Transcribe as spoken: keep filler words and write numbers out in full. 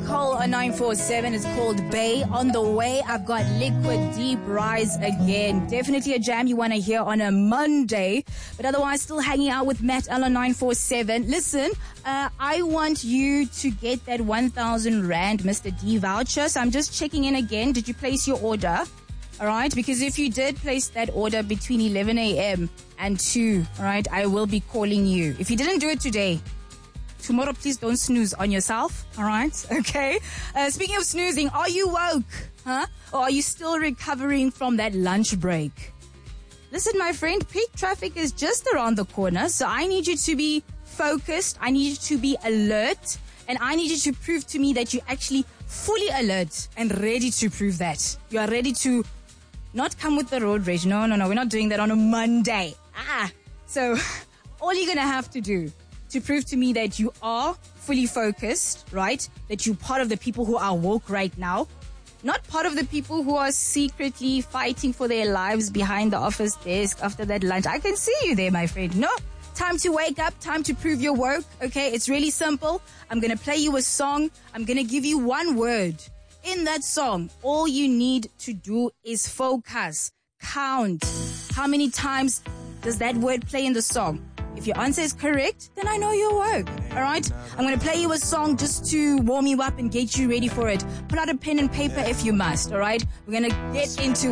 Cole on nine four seven. It's called Bay. On the way, I've got Liquid Deep Rise again. Definitely a jam you want to hear on a Monday. But otherwise, still hanging out with Matt L on nine four seven. Listen, uh, I want you to get that one thousand Rand Mister D voucher. So I'm just checking in again. Did you place your order? All right, because if you did place that order between eleven a.m. and two, all right, I will be calling you. If you didn't do it today, tomorrow, please don't snooze on yourself, all right? Okay. Uh, speaking of snoozing, are you woke, huh? Or are you still recovering from that lunch break? Listen, my friend, peak traffic is just around the corner, so I need you to be focused. I need you to be alert, and I need you to prove to me that you're actually fully alert and ready to prove that. You are ready to not come with the road rage. No, no, no, we're not doing that on a Monday. Ah, so all you're going to have to do to prove to me that you are fully focused, right? That you're part of the people who are woke right now. Not part of the people who are secretly fighting for their lives behind the office desk after that lunch. I can see you there, my friend. No, time to wake up, time to prove your work. Okay, it's really simple. I'm going to play you a song. I'm going to give you one word. In that song, all you need to do is focus. Count. How many times does that word play in the song? If your answer is correct, then I know your work. All right? I'm going to play you a song just to warm you up and get you ready for it. Pull out a pen and paper if you must. All right? We're going to get into